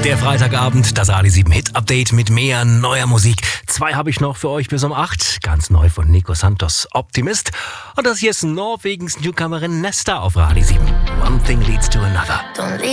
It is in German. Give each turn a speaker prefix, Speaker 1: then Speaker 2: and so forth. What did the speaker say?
Speaker 1: Der Freitagabend, das Radio 7 Hit Update mit mehr neuer Musik. 2 habe ich noch für euch bis um 8. Ganz neu von Nico Santos, Optimist. Und das hier ist Norwegens Newcomerin Nesta auf Radio 7. One thing leads to another.